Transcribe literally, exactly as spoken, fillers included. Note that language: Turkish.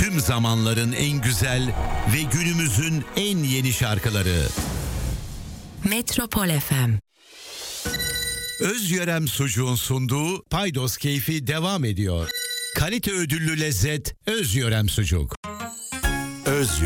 Tüm zamanların en güzel ve günümüzün en yeni şarkıları. Metropol F M. Özyörem Sucuğun sunduğu Paydos Keyfi devam ediyor. Kalite ödüllü lezzet Özyörem Sucuk. Özyörem.